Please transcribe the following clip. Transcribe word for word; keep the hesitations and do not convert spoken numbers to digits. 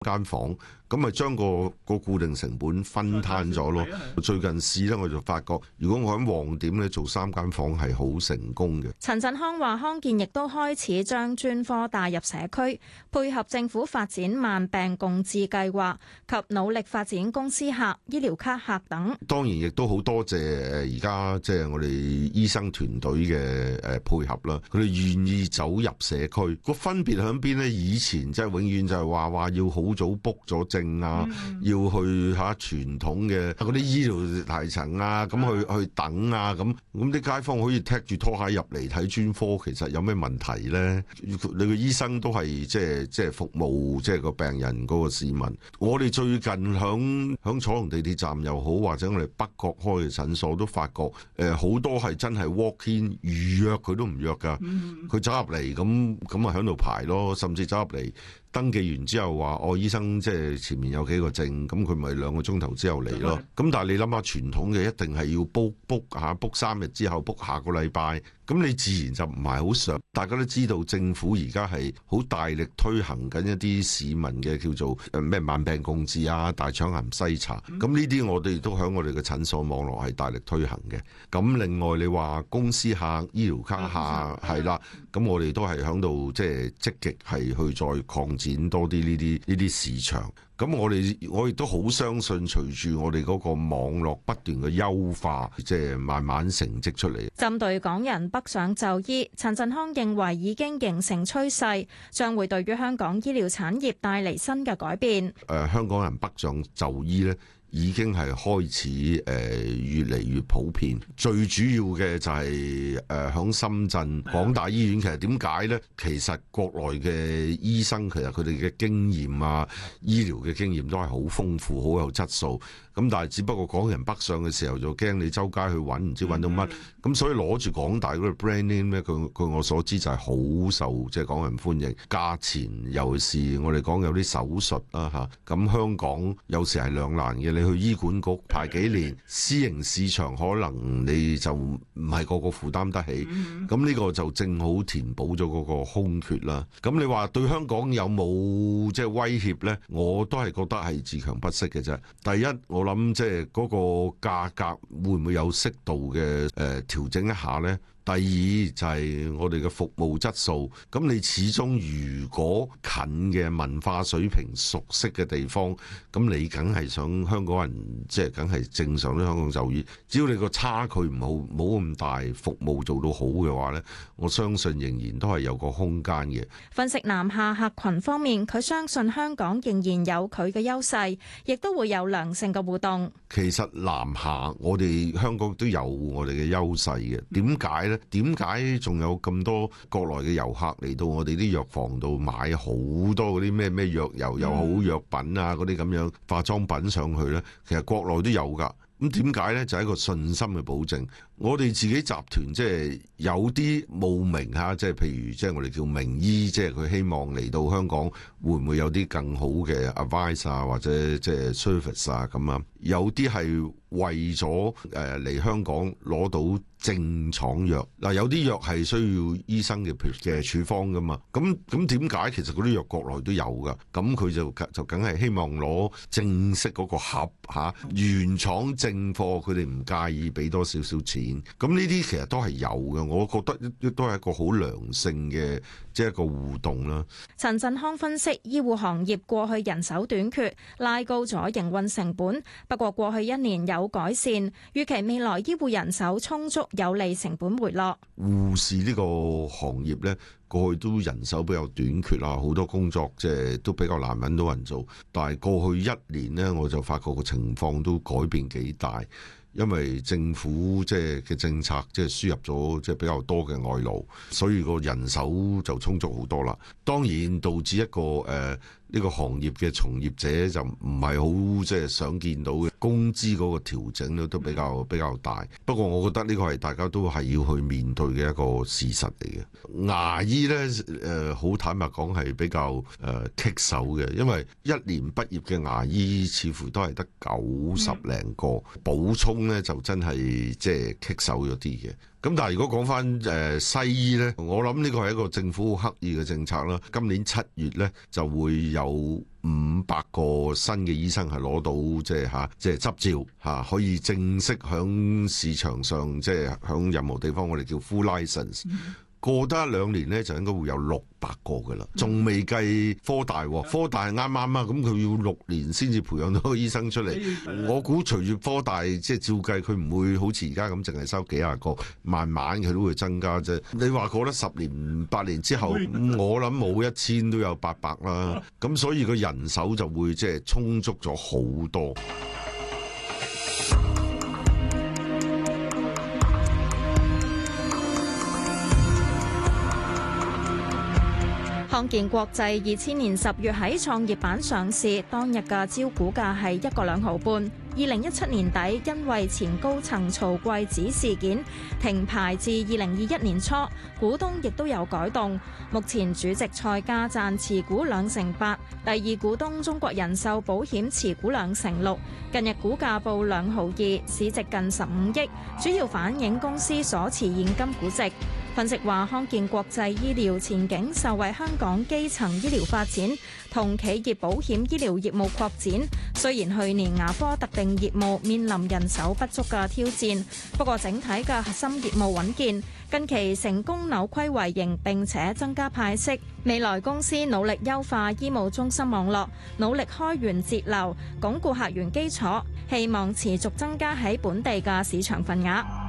間房，咁咪將個個固定成本分攤咗咯。最近試咧，我就發覺，如果我喺旺點咧做三間房係好成功嘅。 陳振康話：康健亦都開始將專科帶入社區，配合政府發展慢病共治計劃及努力發展公司客、醫療卡客等。 當然亦都好多謝誒而家即係我哋醫生團隊嘅誒配合啦，佢哋願意走入社區。個分別喺邊呢？以前即係永遠就係話話要好早 book 咗症啊，嗯、要去嚇傳統嘅嗰啲醫療大層啊，咁去去等啊，咁咁啲街坊可以踢住拖鞋入嚟睇專科，其實有咩問題咧？你個醫生都係即係即係服務即係個病人嗰個市民。我哋最近響響彩虹地鐵站又好，或者我哋北角開嘅診所都發覺誒好多係真係 walk in 預約佢都唔約㗎，佢走入嚟咁咁啊喺度排咯，甚至走入嚟。登記完之後話，我、哦、醫生即係前面有幾個症，咁佢咪兩個鐘頭之後嚟咯。咁但係你諗下，傳統嘅一定係要 book book 下 book 三日之後 book 下個禮拜，咁你自然就唔係好想。大家都知道政府而家係好大力推行緊一啲市民嘅叫做誒咩慢病共治啊、大腸癌篩查，咁呢啲我哋都喺我哋嘅診所網絡係大力推行嘅。咁另外你話公司客、醫療卡客係啦，咁我哋都係喺度即係積極係去再擴展多啲呢啲呢啲市場。咁我哋我亦都好相信，隨住我哋嗰個網絡不斷嘅優化，即係慢慢成績出嚟。 針對港人北上就醫，陳振康認為已經形成趨勢，將會對於香港醫療產業帶嚟新嘅改變。 誒，香港人北上就醫呢，已經係開始誒越嚟越普遍。最主要嘅就係誒響深圳廣大醫院，其實點解呢？其實國內嘅醫生其實佢哋嘅經驗啊，醫療嘅經驗都係好豐富、好有質素。咁但係只不過港人北上嘅時候就驚你周街去揾，唔知揾到乜。咁所以攞住港大嗰個 brand name 咧，據據我所知就係好受即係港人歡迎。價錢尤其是我哋講有啲手術啦嚇，咁香港有時係兩難嘅。你去醫管局排幾年，私營市場可能你就唔係個個負擔得起。咁呢個就正好填補咗嗰個空缺啦。咁你話對香港有冇即係威脅呢？我都係覺得係自強不息嘅啫。第一，我諗即係嗰個價格會唔會有適度嘅誒調整一下呢？第二就係我哋嘅服務質素，咁你始終如果近嘅文化水平熟悉嘅地方，咁你梗係想香港人即係梗係正常喺香港就醫。只要你個差距唔好冇咁大，服務做到好嘅話呢，我相信仍然都係有個空間嘅。 分析南下客群方面，佢相信香港仍然有佢嘅優勢，亦都會有良性嘅互動。 其實南下我哋香港都有我哋嘅優勢嘅，點解呢？點解仲有咁多國內嘅遊客嚟到我哋啲藥房度買好多嗰啲咩咩藥油又好藥品啊，嗰啲咁樣化妝品上去呢？其實國內都有㗎。咁點解呢？就係一個信心嘅保證。我哋自己集團即係有啲慕名嚇，即係譬如即係我哋叫名醫，即係佢希望嚟到香港會唔會有啲更好嘅 advice 啊，或者即係 service 啊咁啊？有啲係為咗誒嚟香港攞到正廠藥嗱，有啲藥係需要醫生嘅嘅處方噶嘛。咁咁點解其實嗰啲藥國內都有噶？咁佢就就梗係希望攞正式嗰個盒嚇原廠正貨，佢哋唔介意俾多少少錢。咁呢啲其實都係有嘅，我覺得亦都係一個好良性嘅即係一個互動啦。 陳振康分析，醫護行業過去人手短缺，拉高咗營運成本。不過過去一年有改善，預期未來醫護人手充足，有利成本回落。 護士呢個行業呢，過去都人手比較短缺啦，好多工作即係都比較難揾到人做。但係過去一年呢，我就發覺個情況都改變幾大。因為政府即係嘅政策，即係輸入咗即係比較多嘅外勞，所以個人手就充足好多啦。當然導致一個誒呢個行業嘅從業者就唔係好即係想見到嘅工資嗰個調整咧，都比較比較大。不過我覺得呢個係大家都係要去面對嘅一個事實嚟嘅。牙醫呢，誒好坦白講係比較誒棘手嘅，因為一年畢業嘅牙醫似乎都係得九十零個，補充呢就真係即係棘手咗啲嘅。咁但係如果講翻誒西醫呢，我諗呢個係一個政府好刻意嘅政策啦。今年七月呢就會有五百個新嘅醫生係攞到即係嚇即係執照嚇，可以正式響市場上即係響任何地方我哋叫 full license。過得一兩年咧，就應該會有六百個㗎啦，仲未計科大喎，科大係啱啱啊，咁佢要六年先至培養到個醫生出嚟。我估隨住科大即係照計，佢唔會好似而家咁淨係收幾廿個，慢慢佢都會增加啫。你話過得十年八年之後，我諗冇一千都有八百啦，咁所以個人手就會即係充足咗好多。 康健國際二千年十月喺創業板上市，當日嘅招股價係一個兩毫半。二零一七年底，因為前高層曹貴子事件停牌至二零二一年初，股東亦都有改動。目前主席蔡家贊持股兩成八，第二股東中國人壽保險持股兩成六。近日股價報兩毫二，市值近十五億，主要反映公司所持現金估值。分析話，康健國際醫療前景受惠香港基層醫療發展同企業保險醫療業務擴展。雖然去年牙科特定業務面臨人手不足嘅挑戰，不過整體嘅核心業務穩健，近期成功扭虧為盈並且增加派息。未來公司努力優化醫務中心網絡，努力開源節流，鞏固客源基礎，希望持續增加喺本地嘅市場份額。